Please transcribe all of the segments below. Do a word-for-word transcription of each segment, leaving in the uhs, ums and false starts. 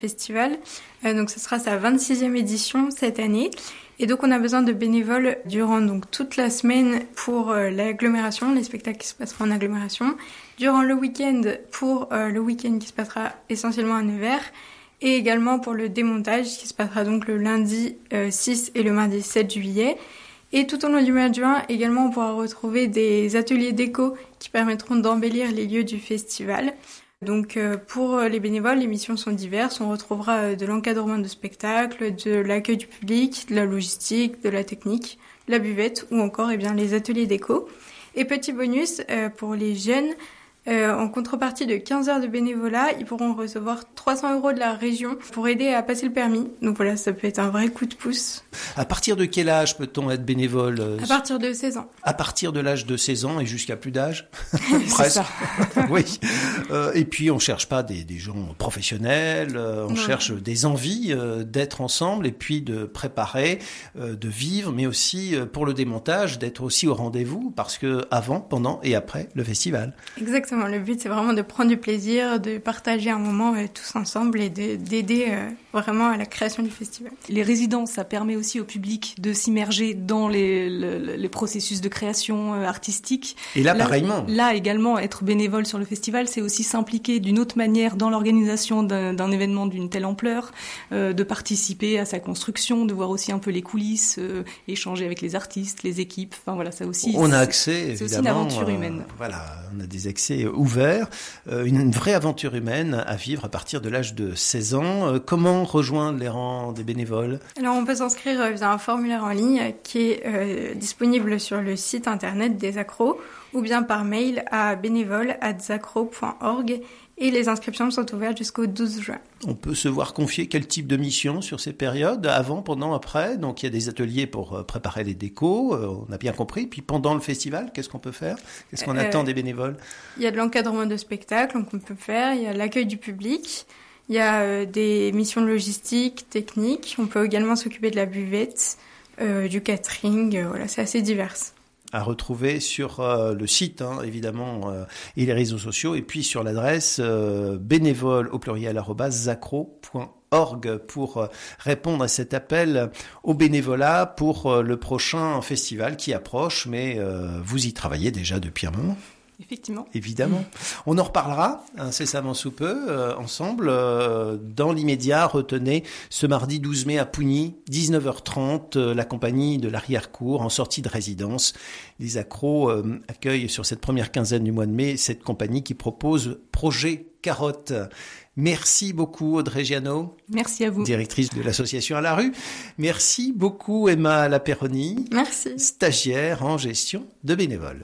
festival. Euh, donc ce sera sa vingt-sixième édition cette année. Et donc on a besoin de bénévoles durant donc toute la semaine pour euh, l'agglomération, les spectacles qui se passeront en agglomération, durant le week-end pour euh, le week-end qui se passera essentiellement à Nevers, et également pour le démontage qui se passera donc le lundi euh, six et le mardi sept juillet. Et tout au long du mois de juin, également, on pourra retrouver des ateliers déco qui permettront d'embellir les lieux du festival. Donc euh, pour les bénévoles, les missions sont diverses. On retrouvera euh, de l'encadrement de spectacles, de l'accueil du public, de la logistique, de la technique, la buvette ou encore eh bien, les ateliers déco. Et petit bonus, euh, pour les jeunes, euh, en contrepartie de quinze heures de bénévolat, ils pourront recevoir trois cents euros de la région pour aider à passer le permis. Donc voilà, ça peut être un vrai coup de pouce. À partir de quel âge peut-on être bénévole ? À partir de seize ans. À partir de l'âge de seize ans et jusqu'à plus d'âge ? Presque. Ça. Oui. Euh, et puis on cherche pas des, des gens professionnels, euh, on non. cherche des envies euh, d'être ensemble et puis de préparer, euh, de vivre, mais aussi euh, pour le démontage, d'être aussi au rendez-vous parce que avant, pendant et après le festival. Exactement. Le but, c'est vraiment de prendre du plaisir, de partager un moment euh, tous ensemble et de, d'aider euh, vraiment à la création du festival. Les résidences, ça permet aussi au public de s'immerger dans les, les, les processus de création euh, artistique. Et là, là, pareillement. Là, également, être bénévole sur le festival, c'est aussi s'impliquer d'une autre manière dans l'organisation d'un, d'un événement d'une telle ampleur, euh, de participer à sa construction, de voir aussi un peu les coulisses, euh, échanger avec les artistes, les équipes. Enfin voilà, ça aussi. On a c'est, accès, c'est évidemment. aussi une aventure humaine. Euh, voilà, on a des accès ouvert, euh, une, une vraie aventure humaine à vivre à partir de l'âge de seize ans. Euh, comment rejoindre les rangs des bénévoles ? Alors on peut s'inscrire via un formulaire en ligne qui est euh, disponible sur le site internet des accros ou bien par mail à bénévole arobase zacro point org et les inscriptions sont ouvertes jusqu'au douze juin. On peut se voir confier quel type de mission sur ces périodes, avant, pendant, après. Donc il y a des ateliers pour préparer les décos, euh, on a bien compris. Puis pendant le festival, qu'est-ce qu'on peut faire ? Qu'est-ce qu'on euh, attend des bénévoles ? Il y a de l'encadrement de spectacles qu'on peut faire, il y a l'accueil du public, il y a euh, des missions logistiques, techniques. On peut également s'occuper de la buvette, euh, du catering, euh, voilà, c'est assez divers. À retrouver sur euh, le site, hein, évidemment, euh, et les réseaux sociaux, et puis sur l'adresse euh, bénévole au pluriel arobase zacro point org pour euh, répondre à cet appel au bénévolat pour euh, le prochain festival qui approche, mais euh, vous y travaillez déjà depuis un moment. Effectivement. Évidemment. On en reparlera incessamment sous peu, euh, ensemble. Euh, dans l'immédiat, retenez ce mardi douze mai à Pougny, dix-neuf heures trente, euh, la compagnie de l'arrière-cour en sortie de résidence. Les accros euh, accueillent sur cette première quinzaine du mois de mai cette compagnie qui propose Projet Carotte. Merci beaucoup Audrey Giano. Merci à vous. Directrice de l'association À la rue. Merci beaucoup Emma Laperroni. Merci. Stagiaire en gestion de bénévoles.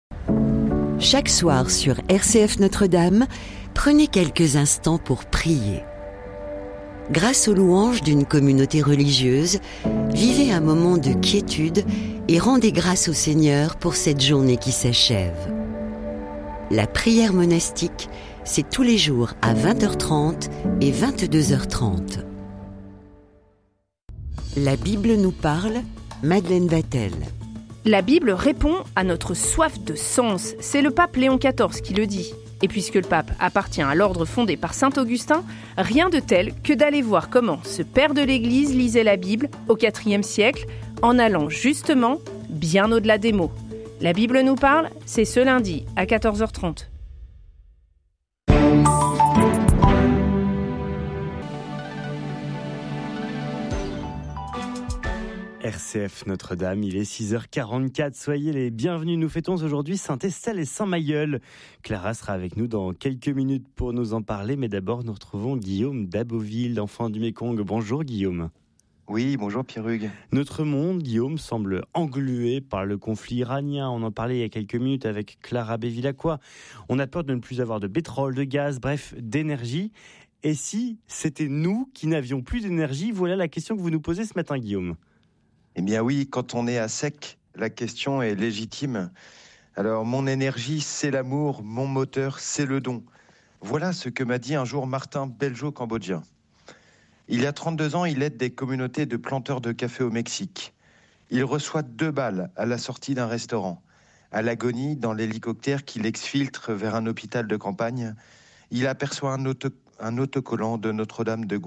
Chaque soir sur R C F Notre-Dame, prenez quelques instants pour prier. Grâce aux louanges d'une communauté religieuse, vivez un moment de quiétude et rendez grâce au Seigneur pour cette journée qui s'achève. La prière monastique, c'est tous les jours à vingt heures trente et vingt-deux heures trente. La Bible nous parle, Madeleine Vatel. La Bible répond à notre soif de sens. C'est le pape Léon quatorze qui le dit. Et puisque le pape appartient à l'ordre fondé par saint Augustin, rien de tel que d'aller voir comment ce père de l'Église lisait la Bible au quatrième siècle, en allant justement bien au-delà des mots. La Bible nous parle, c'est ce lundi à quatorze heures trente. R C F Notre-Dame, il est six heures quarante-quatre. Soyez les bienvenus. Nous fêtons aujourd'hui Saint-Estelle et Saint-Mailleul. Clara sera avec nous dans quelques minutes pour nous en parler. Mais d'abord, nous retrouvons Guillaume d'Aboville, enfant du Mékong. Bonjour Guillaume. Oui, bonjour Pierre-Hugues. Notre monde, Guillaume, semble englué par le conflit iranien. On en parlait il y a quelques minutes avec Clara Bevilacqua. On a peur de ne plus avoir de pétrole, de gaz, bref, d'énergie. Et si c'était nous qui n'avions plus d'énergie? Voilà la question que vous nous posez ce matin, Guillaume. Eh bien oui, quand on est à sec, la question est légitime. Alors, mon énergie, c'est l'amour, mon moteur, c'est le don. Voilà ce que m'a dit un jour Martin, belgeo-cambodgien. Il y a trente-deux ans, il aide des communautés de planteurs de café au Mexique. Il reçoit deux balles à la sortie d'un restaurant. À l'agonie, dans l'hélicoptère qui l'exfiltre vers un hôpital de campagne, il aperçoit un, auto- un autocollant de Notre-Dame de Gouaix.